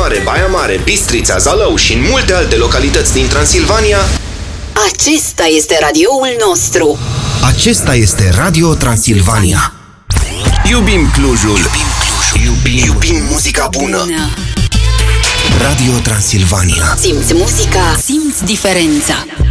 Mare, Baia Mare, Bistrița, Zalău și în multe alte localități din Transilvania, acesta este radioul nostru. Acesta este Radio Transilvania. iubim Clujul. Iubim muzica bună. Radio Transilvania. Simți muzica, simți diferența.